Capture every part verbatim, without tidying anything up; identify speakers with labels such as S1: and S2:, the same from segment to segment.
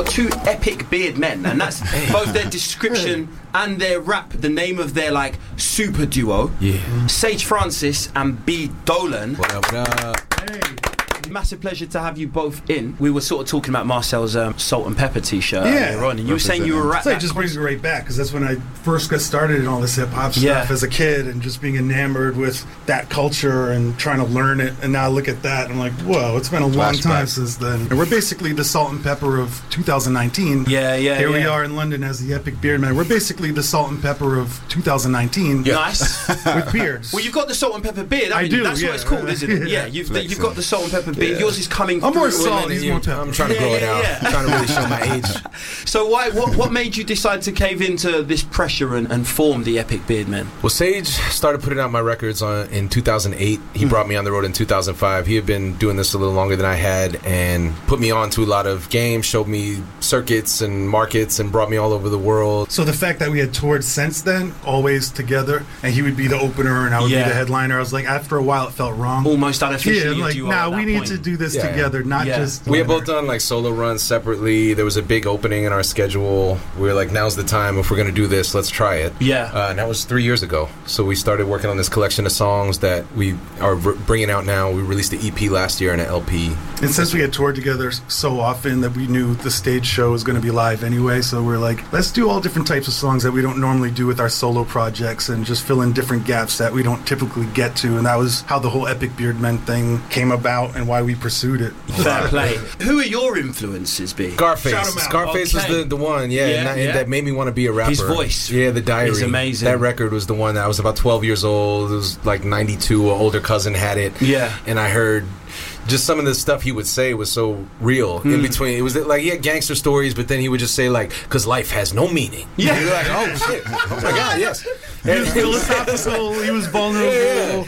S1: Two epic beard men, and that's both their description and their rap, the name of their like super duo.
S2: Yeah.
S1: Sage Francis and B Dolan.
S2: What up, what up?
S1: Hey. Massive pleasure to have you both in. We were sort of talking about Marcel's um, Salt and Pepper t-shirt
S3: yeah.
S1: earlier on, and you were saying you were at
S3: so
S1: that.
S3: It just brings me right back, because that's when I first got started in all this hip-hop stuff
S1: yeah.
S3: as a kid, and just being enamored with that culture and trying to learn it. And now I look at that and I'm like, whoa, it's been a long
S2: Flashback.
S3: time since then. And we're basically the Salt and Pepper of two thousand nineteen.
S1: Yeah, yeah,
S3: Here
S1: yeah.
S3: we are in London as the Epic Beard Men. We're basically the Salt and Pepper of two thousand nineteen.
S1: Yeah. Nice.
S3: With beards.
S1: Well, you've got the Salt and Pepper beard, haven't
S3: I
S1: you?
S3: do,
S1: That's
S3: yeah.
S1: what it's called, isn't it? Yeah, you've, you've got the Salt and Pepper beard.
S2: Yeah.
S1: Yours is coming
S3: I'm
S1: through.
S3: more salt, he's more pepper.
S2: I'm trying to
S1: Yeah,
S2: grow
S1: yeah,
S2: it out.
S1: yeah.
S2: I'm trying to really show my age.
S1: So why? What, what made you decide to cave into this pressure and, and form the Epic Beard Men?
S2: Well, Sage started putting out my records on, in two thousand eight. He mm. brought me on the road in two thousand five. He had been doing this a little longer than I had and put me on to a lot of games, showed me circuits and markets, and brought me all over the world.
S3: So the fact that we had toured since then, always together, and he would be the opener and I would
S1: yeah.
S3: be the headliner, I was like, after a while it felt wrong.
S1: Almost unofficially.
S3: Yeah, like,
S1: nah,
S3: we need to do this
S2: yeah.
S3: together, not
S1: yeah.
S3: just...
S2: We had both done like solo runs separately. There was a big opening in our schedule. We were like, now's the time. If we're going to do this, let's try it.
S1: Yeah.
S2: Uh, and that was three years ago. So we started working on this collection of songs that we are r- bringing out now. We released the E P last year and an L P.
S3: And since we had toured together so often that we knew the stage show was going to be live anyway, so we're like, let's do all different types of songs that we don't normally do with our solo projects and just fill in different gaps that we don't typically get to. And that was how the whole Epic Beard Men thing came about and why we pursued it.
S1: Fair play. Who are your influences, B?
S2: Scarface.
S3: Shout 'em out.
S2: Scarface
S1: Okay.
S2: was the, the one, yeah,
S1: Yeah,
S2: and that,
S1: yeah.
S2: that made me want to be a rapper.
S1: His voice.
S2: Yeah, the diary.
S1: He's amazing.
S2: That record was the one that I was about twelve years old. It was like ninety-two. An older cousin had it.
S1: Yeah.
S2: And I heard just some of the stuff he would say was so real. Mm. In between, it was like he had gangster stories, but then he would just say like, "Cause life has no meaning."
S1: Yeah.
S2: And you're like, oh shit, oh my god, yes.
S3: He was philosophical, he was vulnerable,
S2: Yeah.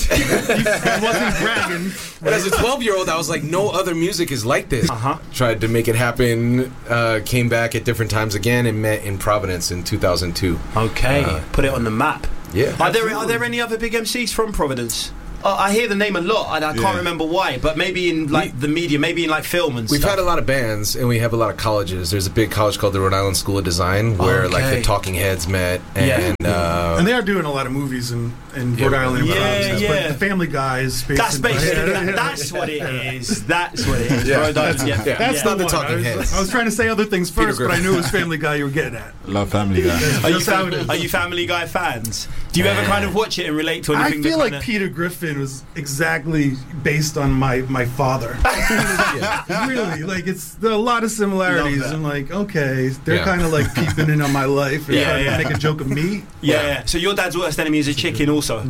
S3: he wasn't bragging.
S2: But as a twelve-year-old, I was like, no other music is like this.
S1: Uh-huh.
S2: Tried to make it happen, uh, came back at different times again, and met in Providence in two thousand two.
S1: Okay,
S2: Uh,
S1: put it on the map.
S2: Yeah.
S1: Are there are there any other big M Cs from Providence? Uh, I hear the name a lot, and I can't
S2: Yeah.
S1: remember why. But maybe in like
S2: We-
S1: the media, maybe in like film and
S2: We've
S1: stuff.
S2: had a lot of bands, and we have a lot of colleges. There's a big college called the Rhode Island School of Design, where like
S1: Okay.
S2: the Talking Heads met, and
S1: Yeah.
S2: uh,
S3: And they are doing a lot of movies in, in
S2: Yeah.
S3: Rhode Island and
S1: Yeah,
S3: Providence,
S1: yeah.
S3: but the Family Guy is based
S1: That's
S3: in
S1: basically
S3: Yeah.
S1: that, that's what it is. That's what it is.
S2: Yeah.
S1: Rhode Island, yeah.
S2: yeah.
S3: That's
S2: It's
S3: the
S2: not the
S3: one.
S2: Talking
S3: I was,
S2: Heads.
S3: I was trying to say other things
S2: Peter
S3: first, but I
S2: Griffin.
S3: knew it was Family Guy you were getting at.
S4: Love Family Guy.
S1: Are you,
S3: That's how it
S1: fam-
S3: is.
S1: are you Family Guy fans? Do you ever kind of watch it and relate to
S3: I
S1: anything?
S3: feel
S1: that
S3: like
S1: kinda...
S3: Peter Griffin was exactly based on my, my father. Really, like it's there are a lot of similarities.
S1: Love that.
S3: I'm like, okay, they're
S2: Yeah.
S3: kind of like peeping in on my life and
S1: Yeah,
S3: trying
S1: yeah.
S3: to make a joke of me.
S1: Yeah, yeah. So your dad's worst enemy is a chicken, also.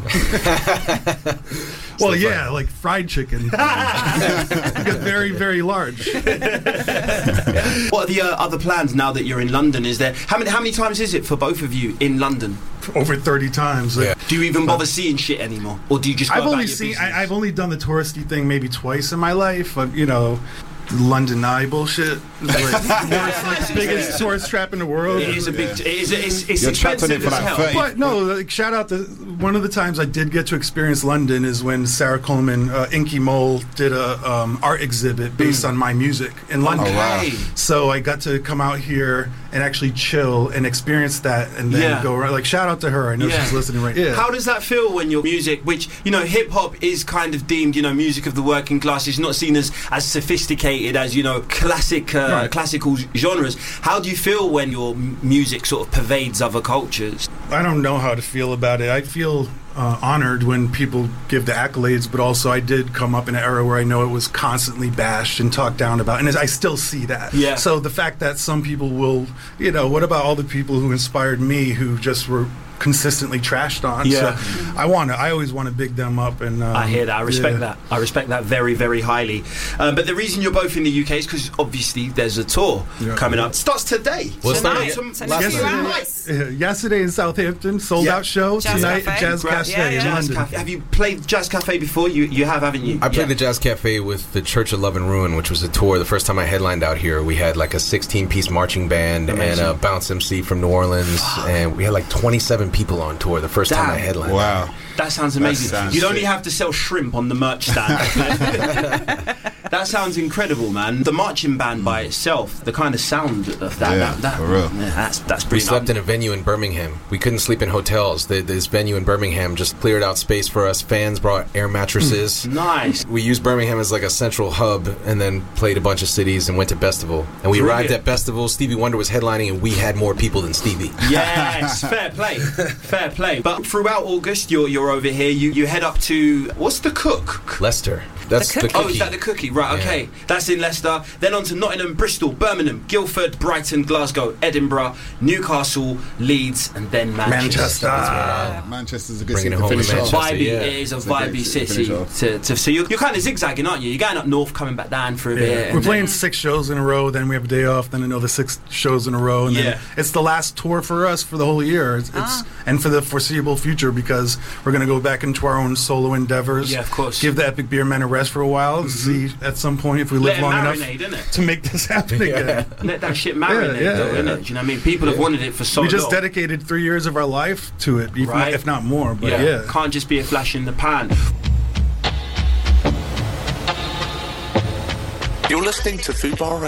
S3: Well, yeah, like fried chicken. You get very, very large.
S1: What are the uh, other plans now that you're in London? Is there how many how many times is it for both of you in London?
S3: Over thirty times. Like,
S2: Yeah.
S1: Do you even bother seeing shit anymore, or do you just? Go
S3: I've
S1: about
S3: only
S1: your
S3: seen.
S1: business?
S3: I, I've only done the touristy thing maybe twice in my life. But, you know, London Eye bullshit. It's like, worst, like the biggest tourist trap in the world.
S1: It is a big. It is. It's, it's
S4: You're trapped on
S1: expensive
S4: it for
S1: as
S4: like
S1: hell.
S4: thirty
S3: But no, like, shout out to one of the times I did get to experience London is when Sarah Coleman, uh, Inky Mole, did a um, art exhibit based on my music in London.
S4: Oh, wow.
S1: Okay.
S3: So I got to come out here and actually chill and experience that, and then
S1: Yeah.
S3: go right. Like shout out to her. I know
S1: Yeah.
S3: she's listening right. Yeah.
S1: How does that feel when your music, which you know, hip hop is kind of deemed, you know, music of the working class, is not seen as as sophisticated as you know, classic, uh,
S3: Right.
S1: classical genres. How do you feel when your m- music sort of pervades other cultures?
S3: I don't know how to feel about it. I feel uh, honored when people give the accolades, but also I did come up in an era where I know it was constantly bashed and talked down about, and I still see that.
S1: Yeah.
S3: So the fact that some people will, you know, what about all the people who inspired me who just were consistently trashed on?
S1: Yeah.
S3: So I want to, I always want to big them up. And um,
S1: I hear that. I respect
S3: yeah.
S1: that. I respect that very, very highly. Um, but the reason you're both in the U K is because obviously there's a tour
S3: Yeah.
S1: coming up. Starts today.
S2: What's
S1: Tonight.
S2: that?
S1: Some-
S5: So
S1: last
S5: next few
S1: night.
S5: hours.
S3: Uh, yesterday in Southampton, sold
S1: Yeah.
S3: out show.
S5: Jazz
S3: Tonight
S5: Cafe.
S3: at Jazz
S1: Gra-
S3: Cafe
S5: yeah,
S3: in
S5: yeah.
S1: Jazz
S3: London.
S1: Cafe. Have you played Jazz Cafe before? You you have, haven't you?
S2: I played
S1: Yeah.
S2: the Jazz Cafe with the Church of Love and Ruin, which was a tour. The first time I headlined out here, we had like a sixteen-piece marching band
S1: Amazing.
S2: and a bounce M C from New Orleans, and we had like twenty-seven people on tour the first time
S1: Damn.
S2: I headlined.
S4: Wow.
S1: That sounds amazing.
S4: sounds
S1: You'd only
S4: sick.
S1: have to sell shrimp on the merch stand. That sounds incredible, man. The marching band by itself, the kind of sound of that,
S4: Yeah,
S1: that, that
S4: for real.
S1: yeah, that's that's
S2: We
S1: brilliant.
S2: slept in a venue in Birmingham. We couldn't sleep in hotels. The, this venue in Birmingham just cleared out space for us. Fans brought air mattresses.
S1: Nice.
S2: We used Birmingham as like a central hub, and then played a bunch of cities and went to Bestival. And we
S1: Brilliant.
S2: arrived at Bestival. Stevie Wonder was headlining, and we had more people than Stevie.
S1: Yes, fair play, fair play. But throughout August, you're you're over here. You you head up to what's the Cook?
S2: Leicester. That's the,
S5: The Cookie.
S2: cookie.
S1: Oh, is that the Cookie? Right, okay.
S2: Yeah.
S1: That's in Leicester. Then on to Nottingham, Bristol, Birmingham, Guildford, Brighton, Glasgow, Edinburgh, Newcastle, Leeds, and then Manchester.
S3: Manchester.
S4: Manchester's a good
S2: Bringing
S4: city
S2: it
S4: to
S2: home
S4: finish
S2: to
S4: off.
S2: Manchester.
S1: Vibey,
S2: yeah.
S1: it is a
S4: It's a great
S1: vibey
S4: city to
S1: city.
S4: finish off.
S1: To, to, so you're, you're kind of zigzagging, aren't you? You're going up north, coming back down for a
S3: Yeah.
S1: bit.
S3: We're
S1: and
S3: playing
S1: then-
S3: six shows in a row, then we have a day off, then another six shows in a row, and
S1: Yeah.
S3: then it's the last tour for us for the whole year. It's, it's and for the foreseeable future, because we're going to go back into our own solo endeavors.
S1: Yeah, of course.
S3: Give the Epic Beer Men a rest for a while. See at some point if we
S1: Let
S3: live
S1: it
S3: long
S1: marinate,
S3: enough
S1: innit?
S3: to make this happen again.
S1: Let that shit marinate,
S3: yeah,
S1: though,
S3: yeah.
S1: innit? Do you know what I mean? People have wanted it for so
S3: We just
S1: long.
S3: dedicated three years of our life to it, if,
S1: Right.
S3: not, if not more. But
S1: yeah.
S3: yeah.
S1: Can't just be a flash in the pan.
S6: You're listening to Fubar Radio.